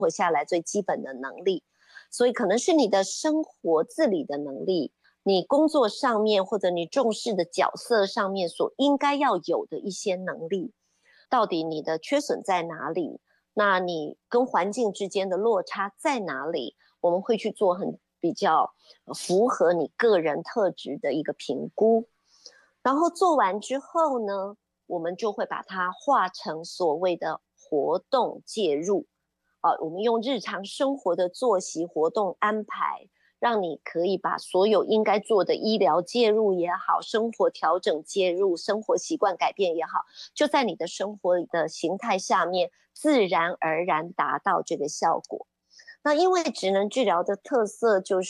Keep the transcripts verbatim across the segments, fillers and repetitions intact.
活下来最基本的能力。所以可能是你的生活自理的能力，你工作上面或者你重视的角色上面所应该要有的一些能力，到底你的缺损在哪里？那你跟环境之间的落差在哪里？我们会去做很比较符合你个人特质的一个评估。然后做完之后呢，我们就会把它化成所谓的活动介入。啊，我们用日常生活的作息活动安排，让你可以把所有应该做的医疗介入也好，生活调整介入，生活习惯改变也好，就在你的生活的形态下面自然而然达到这个效果。那因为职能治疗的特色就是，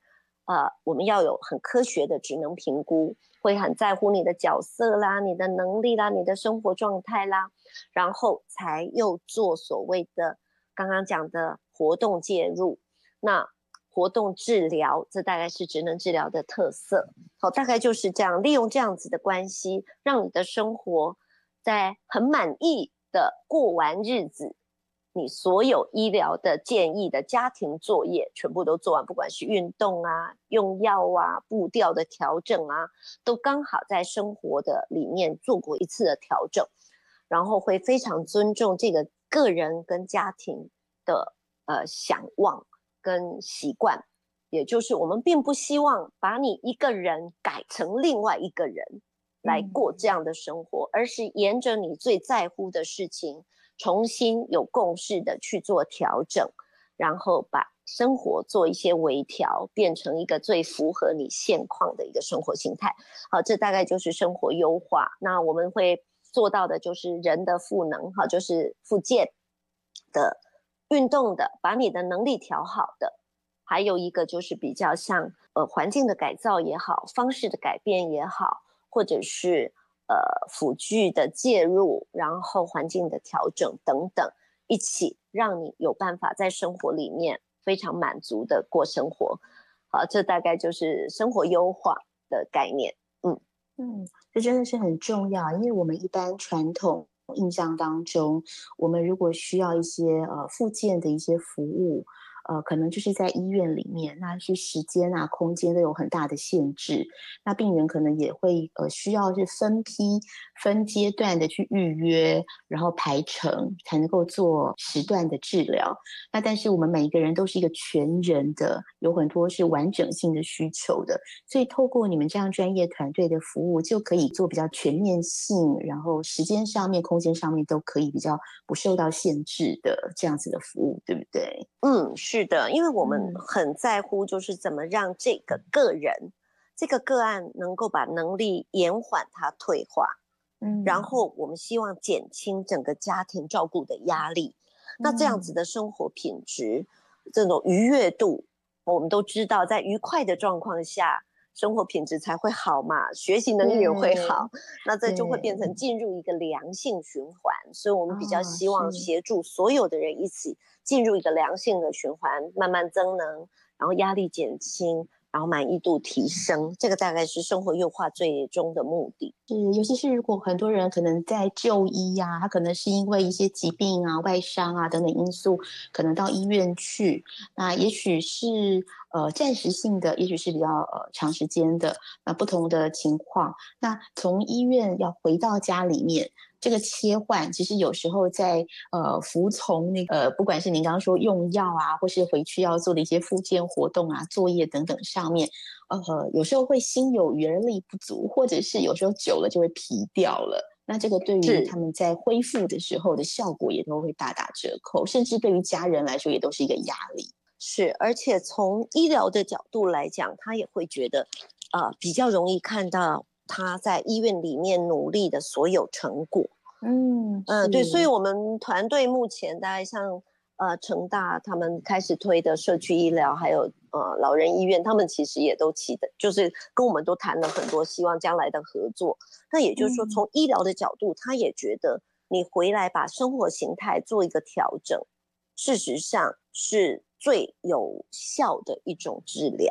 呃，我们要有很科学的职能评估，会很在乎你的角色啦、你的能力啦、你的生活状态啦，然后才又做所谓的刚刚讲的活动介入。那活动治疗，这大概是职能治疗的特色。好，大概就是这样，利用这样子的关系，让你的生活在很满意的过完日子，你所有医疗的建议的家庭作业全部都做完，不管是运动啊、用药啊、步调的调整啊，都刚好在生活的里面做过一次的调整，然后会非常尊重这个个人跟家庭的呃想望跟习惯，也就是我们并不希望把你一个人改成另外一个人来过这样的生活，嗯、而是沿着你最在乎的事情，重新有共识的去做调整，然后把生活做一些微调，变成一个最符合你现况的一个生活形态。好，这大概就是生活优化。那我们会做到的就是人的赋能，好，就是复健的、运动的，把你的能力调好的。还有一个就是比较像呃环境的改造也好，方式的改变也好，或者是呃辅具的介入，然后环境的调整等等，一起让你有办法在生活里面非常满足的过生活。好，这大概就是生活优化的概念。嗯嗯，这真的是很重要，因为我们一般传统印象当中，我们如果需要一些呃复健的一些服务，呃，可能就是在医院里面，那是时间啊、空间都有很大的限制。那病人可能也会呃需要是分批、分阶段的去预约，然后排程，才能够做时段的治疗。那但是我们每一个人都是一个全人的，有很多是完整性的需求的，所以透过你们这样专业团队的服务，就可以做比较全面性，然后时间上面、空间上面都可以比较不受到限制的这样子的服务，对不对？ 嗯，是的，因为我们嗯很在乎，就是怎么让这个个人、这个个案能够把能力延缓它退化，然嗯后我们希望减轻整个家庭照顾的压力。那这样子嗯， 的生活品质，这种愉悦度，我们都知道，在愉快的状况下，生活品质才会好嘛，学习能力也会好。 对那这就会变对成进入一个良性循环。所以我们比较啊， 希望是。 协助所有的人一起进入一个良性的循环，慢慢增能，然后压力减轻，然后满意度提升。这个大概是生活优化最终的目的。 是，尤其是如果很多人可能在就医呀、啊他可能是因为一些疾病啊、外伤啊等等因素，可能到医院去。那也许是呃暂时性的，也许是比较呃长时间的，那不同的情况。那从医院要回到家里面，这个切换，其实有时候在呃服从那个呃，不管是您刚刚说用药啊，或是回去要做的一些复健活动啊、作业等等上面。呃，有时候会心有余而力不足，或者是有时候久了就会疲掉了。那这个对于他是们在恢复的时候的效果也都会大打折扣，甚至对于家人来说也都是一个压力。 是，而且从医疗的角度来讲，他也会觉得，呃，比较容易看到他在医院里面努力的所有成果。 嗯， 嗯、呃对，所以是， 我们团队目前大概像呃成大他们开始推的社区医疗，还有呃老人医院，他们其实也都期待，就是跟我们都谈了很多，希望将来的合作。那也就是说， 嗯从医疗的角度，他也觉得你回来把生活形态做一个调整，事实上是最有效的一种治疗。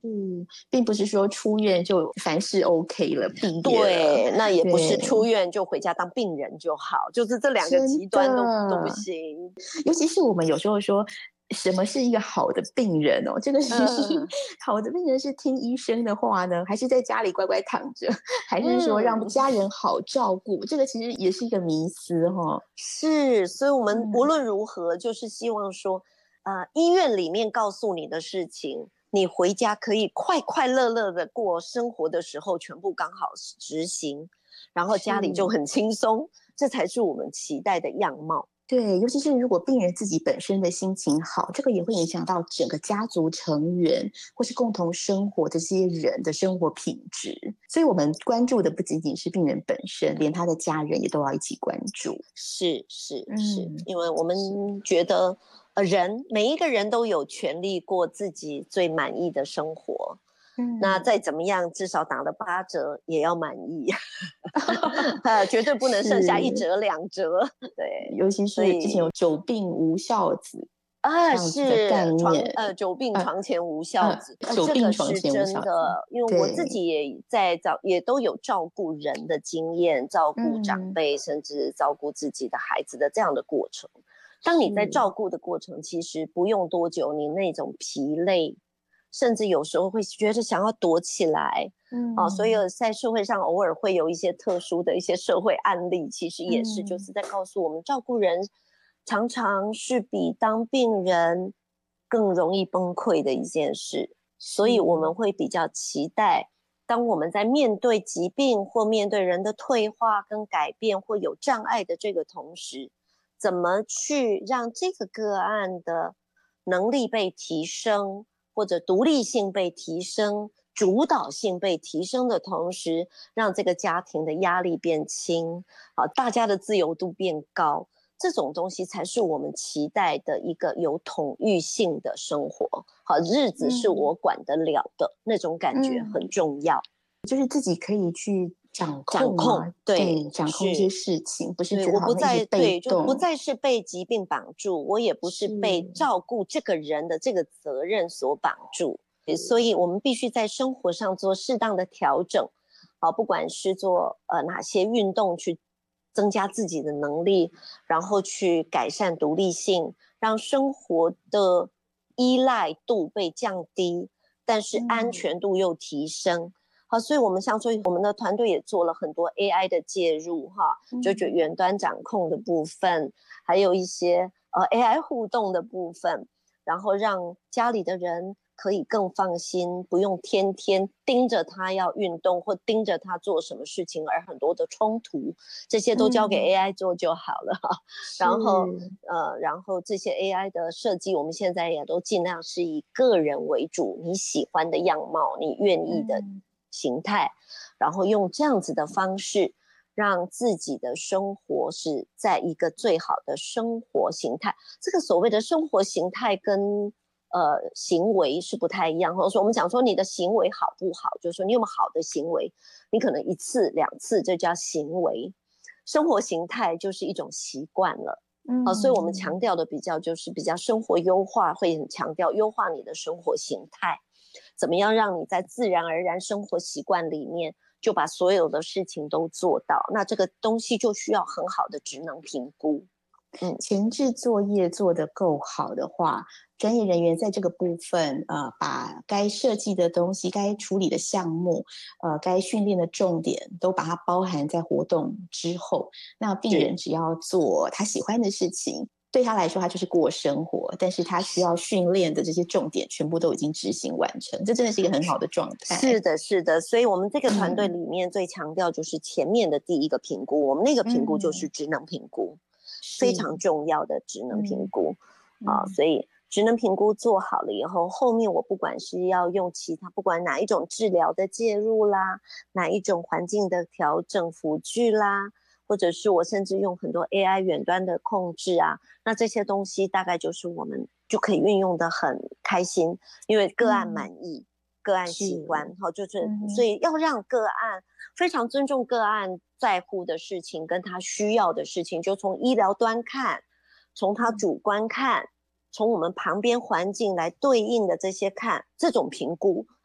嗯，并不是说出院就凡事 OK 了，毕业了。 对，那也不是对， 出院就回家当病人就好，就是这两个极真端都都不的， 行。 尤其是我们有时候说，什么是一个好的病人哦？这个是嗯好的病人是听医生的话呢，还是在家里乖乖躺着，还是说让嗯。 家人好照顾？这个其实也是一个迷思哈、哦。 是，所以我们无嗯论如何，就是希望说，呃，医院里面告诉你的事情，你回家可以快快乐乐的过生活的时候，全部刚好执行，然后家里就是。 很轻松，这才是我们期待的样貌。 对，尤其是如果病人自己本身的心情好，这个也会影响到整个家族成员或是共同生活的这些人的生活品质。所以，我们关注的不仅仅是病人本身，连他的家人也都要一起关注。 是是是， 嗯， 因为我是， 们觉得，呃，人每一个人都有权利过自己最满意的生活。那嗯， 再怎么样，至少打了八折也要满意，呃，绝对不能剩下一是， 折两折，对， 尤其所是之前有以 “久病无孝子”这啊， 样子的概是床念。 呃久病呃床前无孝呃， 子，呃， 久这个病床前无是真孝子。 的，因为我自对， 己也在照，也都有照顾人的经验，照顾长嗯， 辈，甚至照顾自己的孩子的这样的过程。当你在是， 照顾的过程，其实不用多久，你那种疲累，甚至有时候会觉得想要躲起来。啊，所以嗯在社会上偶尔会有一些特殊的一些社会案例，其实也是就嗯是在告诉我们，照顾人常常是比当病人更容易崩溃的一件事。所以我们是， 会比较期待，当我们在面对疾病或面对人的退化跟改变或有障碍的这个同时，怎么去让这个个案的能力被提升，或者独立性被提升，主导性被提升的同时，让这个家庭的压力变轻，啊，大家的自由度变高。这种东西才是我们期待的一个有统御性的生活。好，日子是嗯我管得了的那种感觉嗯。 很重要。 就是自己可以去掌掌控， 控吗？ 对， 对，掌控一些是， 事情，不是对， 觉得我不好像一直被再对，就不动。 再是被疾病绑住，我也不是被是， 照顾这个人的这个责任所绑住。所以我们必须在生活上做适当的调整，好，不管是做呃哪些运动去增加自己的能力，然后去改善独立性，让生活的依赖度被降低，但是安嗯全度又提升。好，所以我们像说我们的团队也做了很多 A I 的介入哈，就就嗯远端掌控的部分，还有一些呃 A I 互动的部分，然后让家里的人可以更放心，不用天天盯着他要运动或盯着他做什么事情，而很多的冲突，这些都交给嗯， A I 做就好了哈。然后是， 呃，然后这些 A I 的设计，我们现在也都尽量是以个人为主，你喜欢的样貌，你愿意的嗯形态，然后用这样子的方式，让自己的生活是在一个最好的生活形态。这个所谓的生活形态跟呃行为是不太一样，或者说我们讲说你的行为好不好，就是说你有没有好的行为，你可能一次两次这叫行为，生活形态就是一种习惯了。好，所以我们强嗯调的比较就是比较生活优化，会很强调优化你的生活形态，怎么样让你在自然而然生活习惯里面就把所有的事情都做到，那这个东西就需要很好的职能评估。嗯， 前置作业做得够好的话，专业人员在这个部分，呃，把该设计的东西、该处理的项目、呃，该训练的重点都把它包含在活动之后，那病是人只要做他喜欢的事情，对他来说他就是过生活，但是他需要训练的这些重点全部都已经执行完成，这真的是一个很好的状态。 是的，是的，所以我们这个团队嗯里面最强调就是前面的第一个评估，我们那个评估就是嗯， 职能评估，非常是， 重要的职能评嗯估啊， 嗯所以职能评估做好了以后，后面我不管是要用其他，不管哪一种治疗的介入啦，哪一种环境的调整辅具啦，或者是我甚至用很多 A I 远端的控制啊，那这些东西大概就是我们就可以运用的很开心，因为个案满嗯， 意。个案喜是， 欢，好，就是所嗯哼以要让个案非常尊重个案在乎的事情跟他需要的事情，就从医疗端看，从他嗯主观看，从我们旁边环境来对应的这些看，这种评估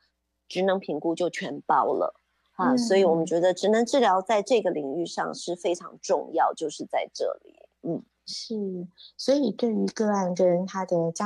职能评估就全包了啊， 嗯， 所以我们觉得职能治疗在这个领域上是非常重要，就是在这里。嗯， 是，所以对于个案跟他的家